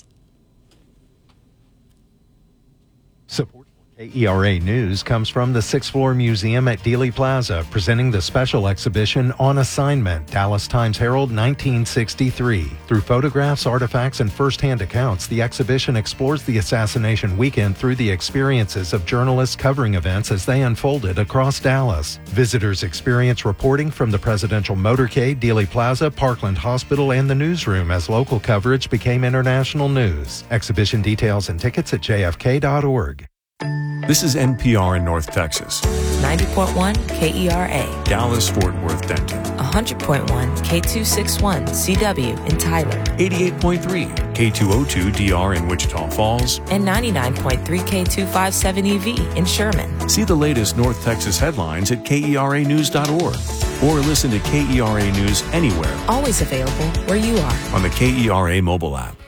Speaker 5: Support K E R A News comes from the Sixth Floor Museum at Dealey Plaza, presenting the special exhibition On Assignment, Dallas Times-Herald nineteen sixty-three. Through photographs, artifacts, and first-hand accounts, the exhibition explores the assassination weekend through the experiences of journalists covering events as they unfolded across Dallas. Visitors experience reporting from the presidential motorcade, Dealey Plaza, Parkland Hospital, and the newsroom as local coverage became international news. Exhibition details and tickets at J F K dot org.
Speaker 6: This is N P R in North Texas.
Speaker 7: ninety point one K E R A.
Speaker 6: Dallas, Fort Worth, Denton.
Speaker 7: one hundred point one K two sixty-one C W in Tyler.
Speaker 6: eighty-eight point three K two oh two D R in Wichita Falls.
Speaker 7: And ninety-nine point three K two fifty-seven E V in Sherman.
Speaker 6: See the latest North Texas headlines at K E R A news dot org or listen to K E R A News anywhere.
Speaker 7: Always available where you are.
Speaker 6: On the K E R A mobile app.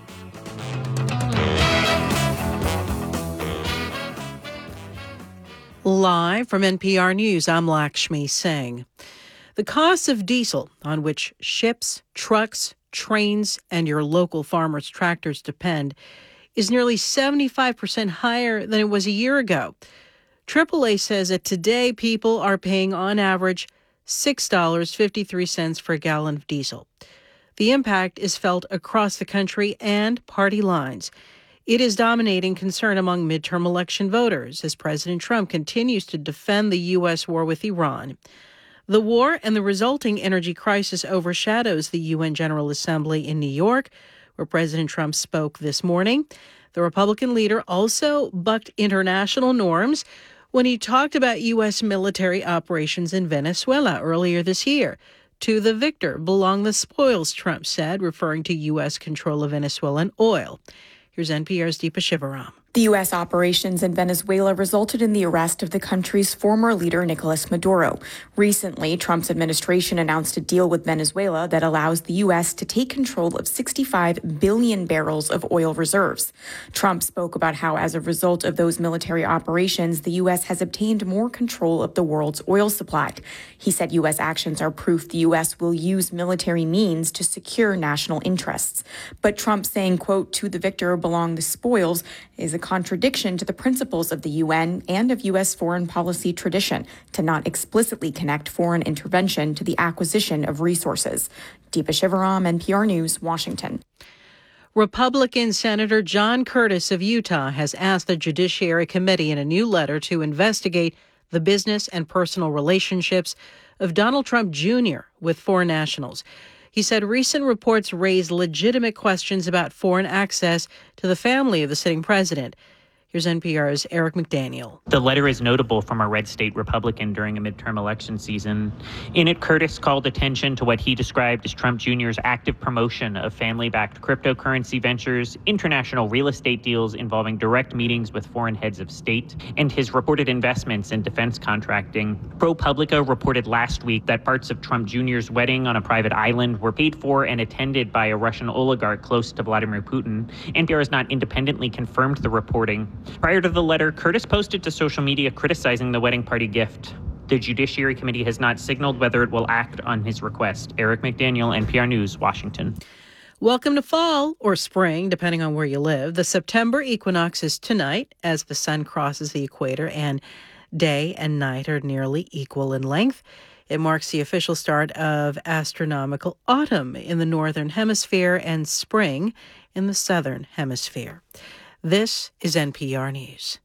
Speaker 9: Live from N P R News, I'm Lakshmi Singh. The cost of diesel, on which ships, trucks, trains, and your local farmers' tractors depend, is nearly seventy-five percent higher than it was a year ago. triple A says that today people are paying on average six dollars and fifty-three cents for a gallon of diesel. The impact is felt across the country and party lines. It is dominating concern among midterm election voters as President Trump continues to defend the U S war with Iran. The war and the resulting energy crisis overshadows the U N General Assembly in New York, where President Trump spoke this morning. The Republican leader also bucked international norms when he talked about U S military operations in Venezuela earlier this year. To the victor belong the spoils, Trump said, referring to U S control of Venezuelan oil. Here's N P R's Deepa Shivaram.
Speaker 10: The U S operations in Venezuela resulted in the arrest of the country's former leader, Nicolas Maduro. Recently, Trump's administration announced a deal with Venezuela that allows the U S to take control of sixty-five billion barrels of oil reserves. Trump spoke about how, as a result of those military operations, the U S has obtained more control of the world's oil supply. He said U S actions are proof the U S will use military means to secure national interests. But Trump saying, quote, "to the victor belong the spoils," is a contradiction to the principles of the U N and of U S foreign policy tradition to not explicitly connect foreign intervention to the acquisition of resources. Deepa Shivaram, N P R News, Washington.
Speaker 9: Republican Senator John Curtis of Utah has asked the Judiciary Committee in a new letter to investigate the business and personal relationships of Donald Trump Junior with foreign nationals. He said recent reports raise legitimate questions about foreign access to the family of the sitting president. Here's N P R's Eric McDaniel.
Speaker 11: The letter is notable from a red state Republican during a midterm election season. In it, Curtis called attention to what he described as Trump Junior's active promotion of family-backed cryptocurrency ventures, international real estate deals involving direct meetings with foreign heads of state, and his reported investments in defense contracting. ProPublica reported last week that parts of Trump Junior's wedding on a private island were paid for and attended by a Russian oligarch close to Vladimir Putin. N P R has not independently confirmed the reporting. Prior to the letter, Curtis posted to social media criticizing the wedding party gift. The Judiciary Committee has not signaled whether it will act on his request. Eric McDaniel, N P R News, Washington.
Speaker 9: Welcome to fall or spring, depending on where you live. The September equinox is tonight as the sun crosses the equator and day and night are nearly equal in length. It marks the official start of astronomical autumn in the northern hemisphere and spring in the southern hemisphere. This is N P R News.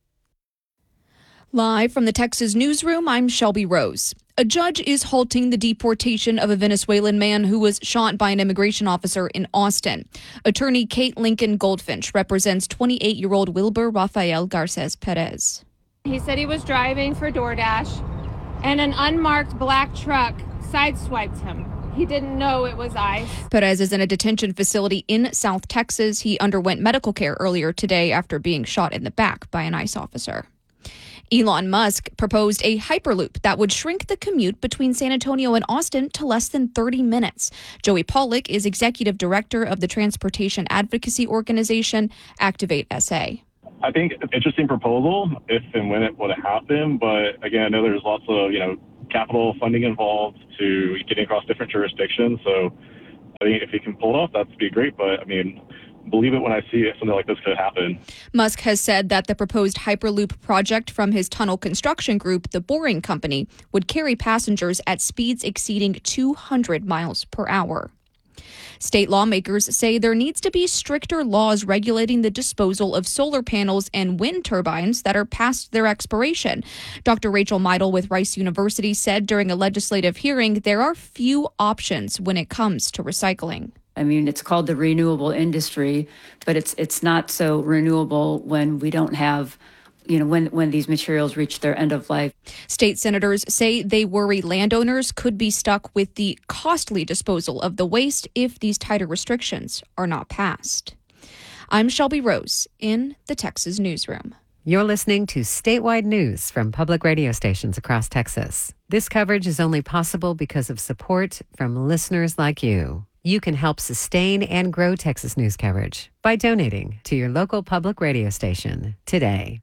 Speaker 12: Live from the Texas newsroom, I'm Shelby Rose. A judge is halting the deportation of a Venezuelan man who was shot by an immigration officer in Austin. Attorney Kate Lincoln Goldfinch represents twenty-eight-year-old Wilber Rafael Garces Perez.
Speaker 13: He said he was driving for DoorDash, and an unmarked black truck sideswiped him. He didn't know it was ICE.
Speaker 12: Perez is in a detention facility in South Texas. He underwent medical care earlier today after being shot in the back by an ICE officer. Elon Musk proposed a Hyperloop that would shrink the commute between San Antonio and Austin to less than thirty minutes. Joey Pollack is executive director of the transportation advocacy organization Activate S A.
Speaker 14: I think it's an interesting proposal if and when it would happen. But again, I know there's lots of, you know, capital funding involved to getting across different jurisdictions. So I think if he can pull it off, that'd be great. But I mean, believe it when I see it, something like this could happen.
Speaker 12: Musk has said that the proposed Hyperloop project from his tunnel construction group, The Boring Company, would carry passengers at speeds exceeding two hundred miles per hour. State lawmakers say there needs to be stricter laws regulating the disposal of solar panels and wind turbines that are past their expiration. Doctor Rachel Meidel with Rice University said during a legislative hearing there are few options when it comes to recycling.
Speaker 15: I mean, it's called the renewable industry, but it's it's not so renewable when we don't have, you know, when, when these materials reach their end of life.
Speaker 12: State senators say they worry landowners could be stuck with the costly disposal of the waste if these tighter restrictions are not passed. I'm Shelby Rose in the Texas newsroom.
Speaker 16: You're listening to statewide news from public radio stations across Texas. This coverage is only possible because of support from listeners like you. You can help sustain and grow Texas news coverage by donating to your local public radio station today.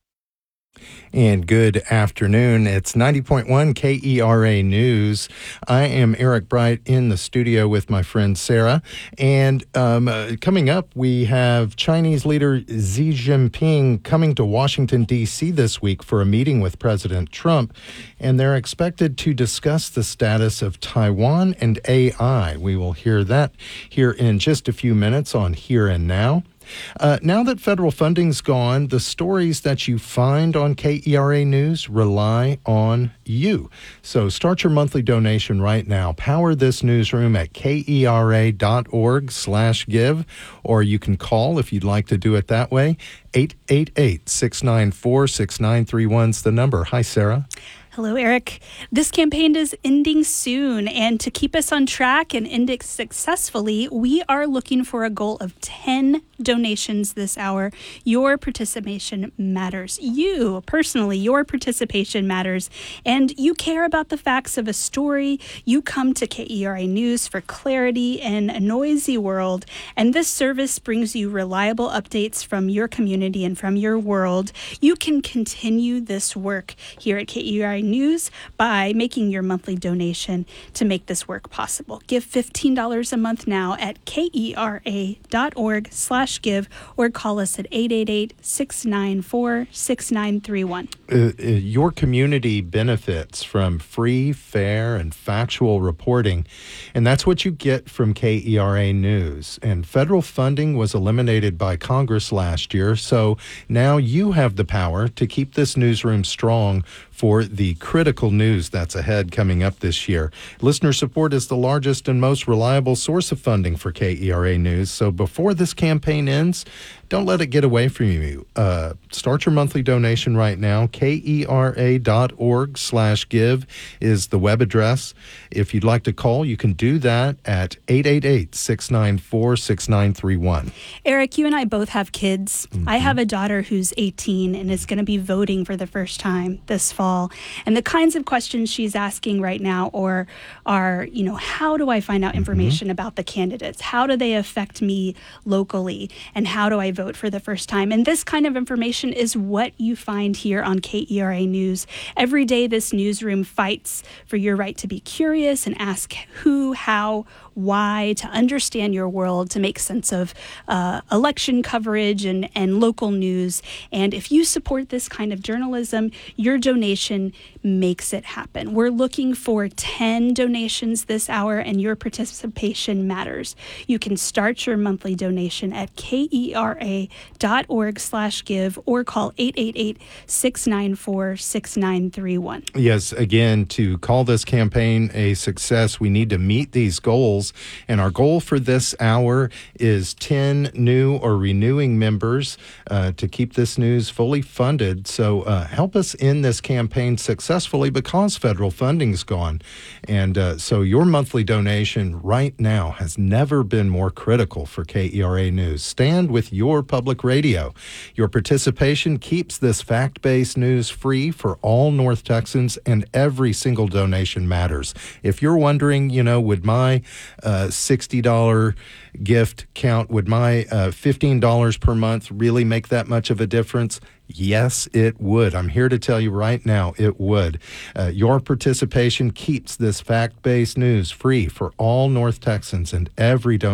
Speaker 5: And good afternoon. It's ninety point one K E R A News. I am Eric Bright in the studio with my friend Sarah. And um, uh, coming up, we have Chinese leader Xi Jinping coming to Washington, D C this week for a meeting with President Trump. And they're expected to discuss the status of Taiwan and A I. We will hear that here in just a few minutes on Here and Now. Uh, now that federal funding's gone, the stories that you find on K E R A News rely on you. So start your monthly donation right now. Power this newsroom at kera.org slash give, or you can call if you'd like to do it that way. eight eight eight, six nine four, six nine three one's the number. Hi, Sarah.
Speaker 3: Hello, Eric. This campaign is ending soon, and to keep us on track and end it successfully, we are looking for a goal of ten donations this hour. Your participation matters. You, personally, your participation matters, and you care about the facts of a story. You come to K E R A News for clarity in a noisy world, and this service brings you reliable updates from your community and from your world. You can continue this work here at K E R A News by making your monthly donation to make this work possible. Give fifteen dollars a month now at kera.org slash give or call us at eight eight eight, six nine four, six nine three one.
Speaker 5: Uh, uh, your community benefits from free, fair, and factual reporting, and that's what you get from K E R A News. And federal funding was eliminated by Congress last year, so now you have the power to keep this newsroom strong for the critical news that's ahead coming up this year. Listener support is the largest and most reliable source of funding for K E R A News, so before this campaign ends, don't let it get away from you. Uh, start your monthly donation right now. Kera.org slash give is the web address. If you'd like to call, you can do that at eight eight eight, six nine four, six nine three one.
Speaker 3: Eric, you and I both have kids. Mm-hmm. I have a daughter who's eighteen and is going to be voting for the first time this fall. And the kinds of questions she's asking right now or are, you know, how do I find out information mm-hmm. about the candidates? How do they affect me locally? And how do I vote for the first time? And this kind of information is what you find here on K E R A News. Every day, this newsroom fights for your right to be curious and ask who, how, why, to understand your world, to make sense of uh, election coverage and, and local news. And if you support this kind of journalism, your donation makes it happen. We're looking for ten donations this hour, and your participation matters. You can start your monthly donation at kera dot org slash give or call eight eight eight, six nine four, six nine three one.
Speaker 5: Yes, again, to call this campaign a success, we need to meet these goals. And our goal for this hour is ten new or renewing members uh, to keep this news fully funded. So uh, help us end this campaign successfully because federal funding's gone. And uh, so your monthly donation right now has never been more critical for K E R A News. Stand with your public radio. Your participation keeps this fact-based news free for all North Texans, and every single donation matters. If you're wondering, you know, would my uh, sixty dollars gift count, would my uh, fifteen dollars per month really make that much of a difference? Yes, it would. I'm here to tell you right now, it would. Uh, your participation keeps this fact-based news free for all North Texans, and every donation